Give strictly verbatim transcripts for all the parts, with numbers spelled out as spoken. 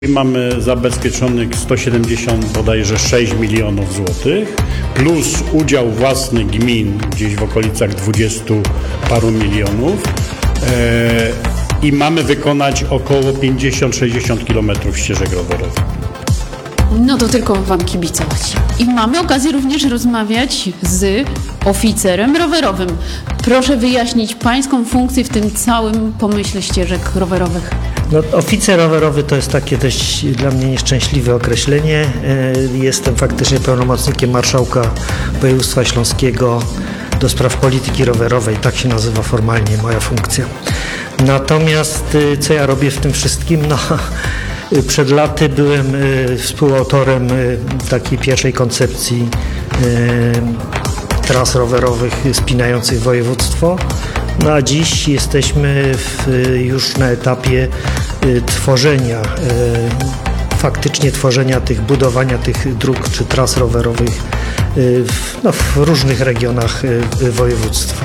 Mamy zabezpieczonych sto siedemdziesiąt bodajże sześć milionów złotych, plus udział własny gmin gdzieś w okolicach dwudziestu paru milionów e, i mamy wykonać około pięćdziesiąt sześćdziesiąt kilometrów ścieżek rowerowych. No to tylko wam kibicować. I mamy okazję również rozmawiać z oficerem rowerowym. Proszę wyjaśnić pańską funkcję w tym całym pomyśle ścieżek rowerowych. No, oficer rowerowy to jest takie dość dla mnie nieszczęśliwe określenie. Jestem faktycznie pełnomocnikiem marszałka województwa śląskiego do spraw polityki rowerowej. Tak się nazywa formalnie moja funkcja. Natomiast co ja robię w tym wszystkim? No, przed laty byłem współautorem takiej pierwszej koncepcji tras rowerowych spinających województwo. No a dziś jesteśmy w, już na etapie y, tworzenia, y, faktycznie tworzenia tych, budowania tych dróg czy tras rowerowych y, w, no, w różnych regionach y, województwa.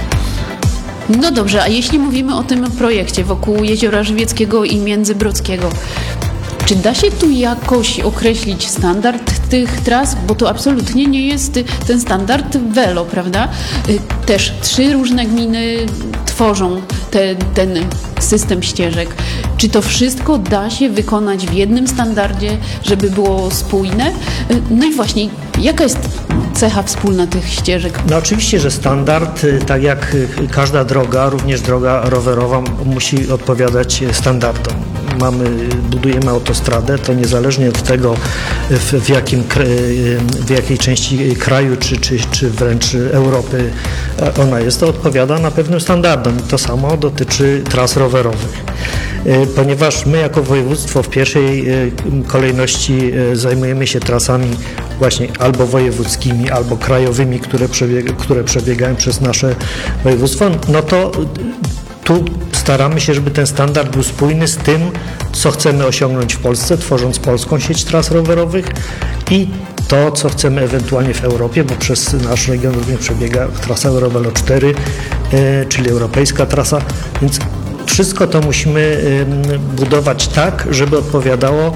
No dobrze, a jeśli mówimy o tym projekcie wokół Jeziora Żywieckiego i Międzybrodzkiego, czy da się tu jakoś określić standard tych tras? Bo to absolutnie nie jest ten standard Velo, prawda? Też trzy różne gminy tworzą te, ten system ścieżek. Czy to wszystko da się wykonać w jednym standardzie, żeby było spójne? No i właśnie, jaka jest cecha wspólna tych ścieżek? No oczywiście, że standard, tak jak każda droga, również droga rowerowa musi odpowiadać standardom. Mamy, budujemy autostradę, to niezależnie od tego, w, w, jakim, w jakiej części kraju, czy, czy, czy wręcz Europy ona jest, to odpowiada na pewnym standardom. To samo dotyczy tras rowerowych. Ponieważ my jako województwo w pierwszej kolejności zajmujemy się trasami właśnie albo wojewódzkimi, albo krajowymi, które, przebiega, które przebiegają przez nasze województwo, no to tu staramy się, żeby ten standard był spójny z tym, co chcemy osiągnąć w Polsce, tworząc polską sieć tras rowerowych i to, co chcemy ewentualnie w Europie, bo przez nasz region również przebiega trasa Eurovelo cztery, czyli europejska trasa, więc wszystko to musimy budować tak, żeby odpowiadało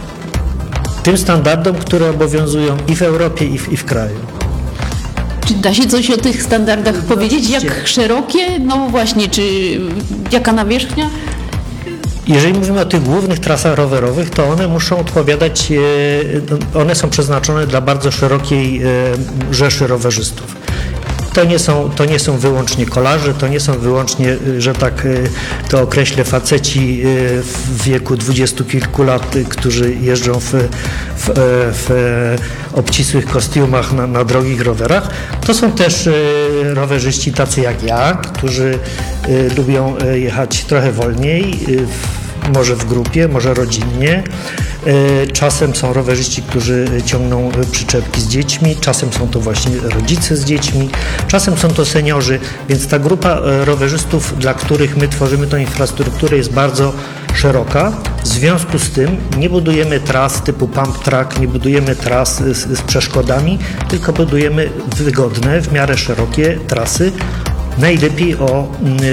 tym standardom, które obowiązują i w Europie, i w, i w kraju. Czy da się coś o tych standardach no, powiedzieć? Jak szerokie? No właśnie, czy jaka nawierzchnia? Jeżeli mówimy o tych głównych trasach rowerowych, to one muszą odpowiadać, one są przeznaczone dla bardzo szerokiej rzeszy rowerzystów. To nie są, to nie są wyłącznie kolarze, to nie są wyłącznie, że tak to określę, faceci w wieku dwudziestu kilku lat, którzy jeżdżą w, w, w obcisłych kostiumach na, na drogich rowerach. To są też rowerzyści tacy jak ja, którzy lubią jechać trochę wolniej, może w grupie, może rodzinnie. Czasem są rowerzyści, którzy ciągną przyczepki z dziećmi, czasem są to właśnie rodzice z dziećmi, czasem są to seniorzy, więc ta grupa rowerzystów, dla których my tworzymy tą infrastrukturę, jest bardzo szeroka. W związku z tym nie budujemy tras typu pump track, nie budujemy tras z, z przeszkodami, tylko budujemy wygodne, w miarę szerokie trasy, najlepiej o,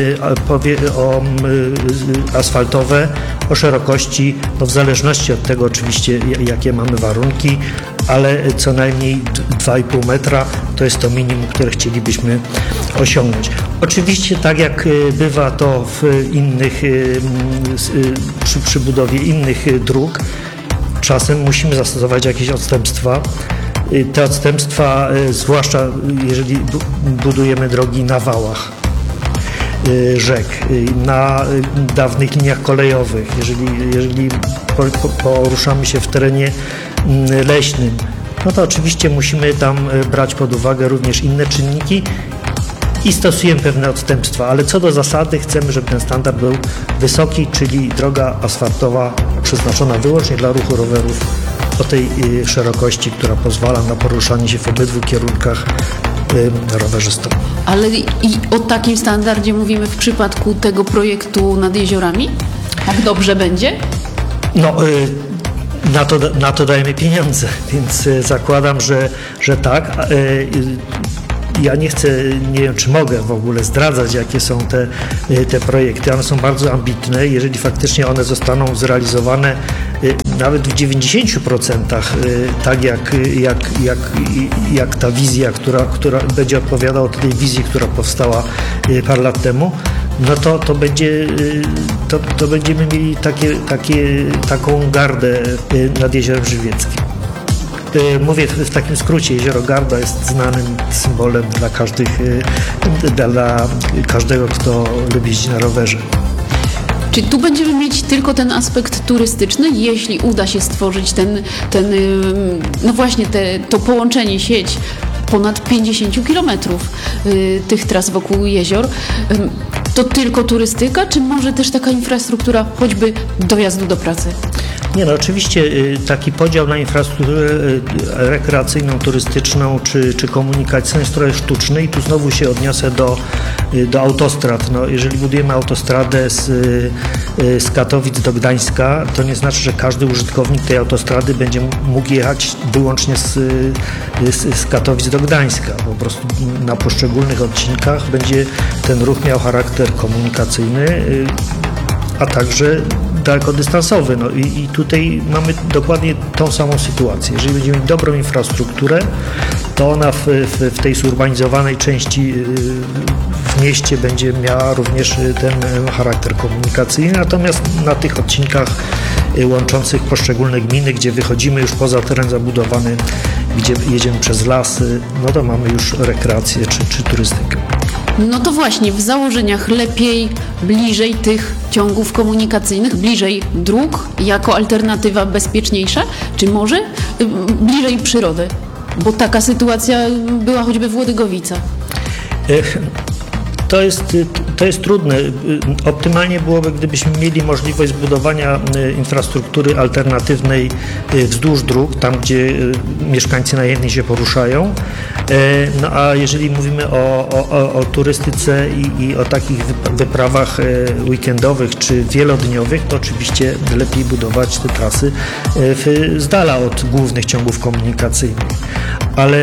o asfaltowe, o szerokości, no w zależności od tego oczywiście, jakie mamy warunki, ale co najmniej dwa i pół metra to jest to minimum, które chcielibyśmy osiągnąć. Oczywiście tak jak bywa to w innych, przy, przy budowie innych dróg, czasem musimy zastosować jakieś odstępstwa. Te odstępstwa, zwłaszcza jeżeli budujemy drogi na wałach rzek, na dawnych liniach kolejowych, jeżeli, jeżeli poruszamy się w terenie leśnym, no to oczywiście musimy tam brać pod uwagę również inne czynniki i stosujemy pewne odstępstwa, ale co do zasady chcemy, żeby ten standard był wysoki, czyli droga asfaltowa przeznaczona wyłącznie dla ruchu rowerów o tej szerokości, która pozwala na poruszanie się w obydwu kierunkach rowerzystom. Ale i o takim standardzie mówimy w przypadku tego projektu nad jeziorami? Jak dobrze będzie? No, na to, na to dajemy pieniądze, więc zakładam, że, że tak. Ja nie chcę, nie wiem, czy mogę w ogóle zdradzać, jakie są te, te projekty. One są bardzo ambitne. Jeżeli faktycznie one zostaną zrealizowane, nawet w dziewięćdziesięciu procentach tak jak, jak, jak, jak ta wizja, która, która będzie odpowiadała tej wizji, która powstała parę lat temu, no to, to, będzie, to, to będziemy mieli takie, takie, taką gardę nad Jeziorem Żywieckim. Mówię w takim skrócie, jezioro Garda jest znanym symbolem dla, każdych, dla każdego, kto lubi jeździć na rowerze. Czy tu będziemy mieć tylko ten aspekt turystyczny, jeśli uda się stworzyć ten, ten no właśnie te, to połączenie, sieć ponad pięćdziesięciu kilometrów y, tych tras wokół jezior, y, to tylko turystyka, czy może też taka infrastruktura choćby dojazdu do pracy? Nie no, oczywiście taki podział na infrastrukturę rekreacyjną, turystyczną czy, czy komunikacyjną jest trochę sztuczny i tu znowu się odniosę do, do autostrad. No, jeżeli budujemy autostradę z, z Katowic do Gdańska, to nie znaczy, że każdy użytkownik tej autostrady będzie mógł jechać wyłącznie z, z, z Katowic do Gdańska. Po prostu na poszczególnych odcinkach będzie ten ruch miał charakter komunikacyjny, a także dalekodystansowy. No i, i tutaj mamy dokładnie tą samą sytuację. Jeżeli będziemy mieć dobrą infrastrukturę, to ona w, w, w tej zurbanizowanej części w mieście będzie miała również ten charakter komunikacyjny, natomiast na tych odcinkach łączących poszczególne gminy, gdzie wychodzimy już poza teren zabudowany, gdzie jedziemy przez lasy, no to mamy już rekreację czy, czy turystykę. No to właśnie, w założeniach lepiej bliżej tych ciągów komunikacyjnych, bliżej dróg, jako alternatywa bezpieczniejsza, czy może y, bliżej przyrody? Bo taka sytuacja była choćby w Łodygowicach. To jest, to jest trudne. Optymalnie byłoby, gdybyśmy mieli możliwość zbudowania infrastruktury alternatywnej wzdłuż dróg, tam gdzie mieszkańcy najchętniej się poruszają. No a jeżeli mówimy o, o, o turystyce i, i o takich wyprawach weekendowych czy wielodniowych, to oczywiście lepiej budować te trasy w, z dala od głównych ciągów komunikacyjnych. Ale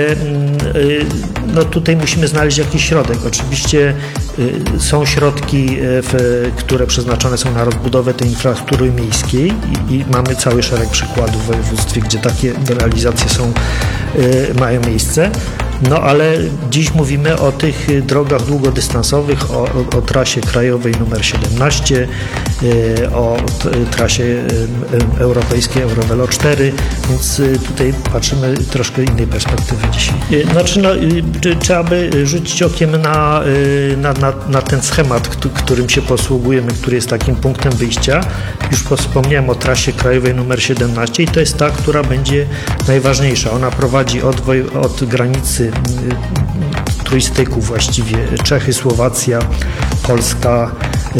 no, tutaj musimy znaleźć jakiś środek. Oczywiście są środki, w, które przeznaczone są na rozbudowę tej infrastruktury miejskiej i, i mamy cały szereg przykładów w województwie, gdzie takie realizacje są, mają miejsce. No ale dziś mówimy o tych drogach długodystansowych, o, o, o trasie krajowej numer siedemnaście, o trasie europejskiej Eurovelo cztery, więc tutaj patrzymy troszkę innej perspektywy dzisiaj. Znaczy no, trzeba by rzucić okiem na, na, na, na ten schemat, którym się posługujemy, który jest takim punktem wyjścia. Już wspomniałem o trasie krajowej numer siedemnaście i to jest ta, która będzie najważniejsza. Ona prowadzi od, od granicy trójstyku właściwie Czechy, Słowacja, Polska,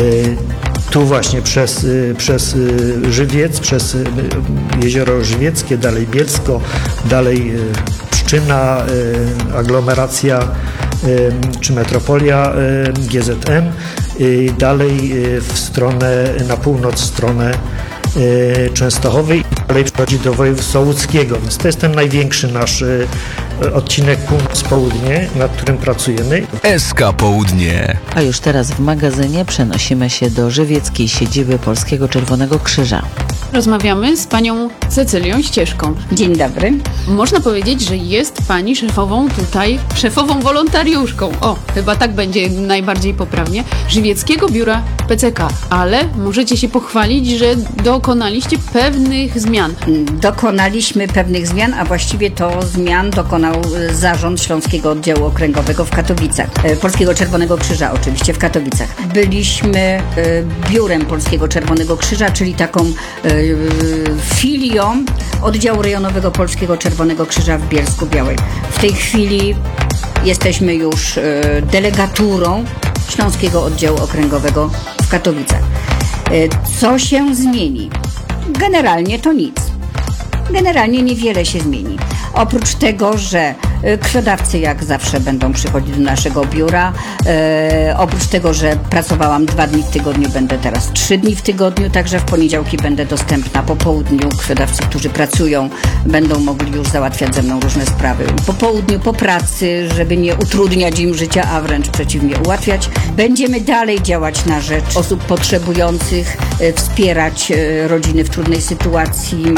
tu właśnie przez, przez Żywiec, przez Jezioro Żywieckie, dalej Bielsko, dalej Pszczyna, aglomeracja czy metropolia G Z M, dalej w stronę, na północ w stronę Częstochowej i dalej przychodzi do województwa łódzkiego, więc to jest ten największy nasz odcinek północ-południe, nad którym pracujemy. S K Południe. A już teraz w magazynie przenosimy się do żywieckiej siedziby Polskiego Czerwonego Krzyża. Rozmawiamy z panią Cecylią Ścieżką. Dzień dobry. Można powiedzieć, że jest pani szefową tutaj, szefową wolontariuszką. O, chyba tak będzie najbardziej poprawnie. Żywieckiego Biura P C K. Ale możecie się pochwalić, że dokonaliście pewnych zmian. Dokonaliśmy pewnych zmian, a właściwie to zmian dokonał Zarząd Śląskiego Oddziału Okręgowego w Katowicach. Polskiego Czerwonego Krzyża oczywiście w Katowicach. Byliśmy biurem Polskiego Czerwonego Krzyża, czyli taką filią Oddziału Rejonowego Polskiego Czerwonego Krzyża w Bielsku-Białej. W tej chwili jesteśmy już delegaturą Śląskiego Oddziału Okręgowego w Katowicach. Co się zmieni? Generalnie to nic. Generalnie niewiele się zmieni. Oprócz tego, że E, Krwiodawcy jak zawsze będą przychodzić do naszego biura. E, oprócz tego, że pracowałam dwa dni w tygodniu, będę teraz trzy dni w tygodniu, także w poniedziałki będę dostępna po południu. Krwiodawcy, którzy pracują, będą mogli już załatwiać ze mną różne sprawy po południu, po pracy, żeby nie utrudniać im życia, a wręcz przeciwnie, ułatwiać. Będziemy dalej działać na rzecz osób potrzebujących, e, wspierać e, rodziny w trudnej sytuacji.